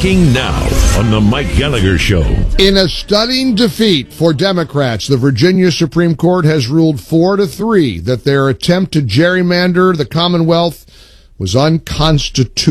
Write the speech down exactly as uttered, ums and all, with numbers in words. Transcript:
Breaking now on the Mike Gallagher Show. In a stunning defeat for Democrats, the Virginia Supreme Court has ruled four to three that their attempt to gerrymander the Commonwealth was unconstitutional.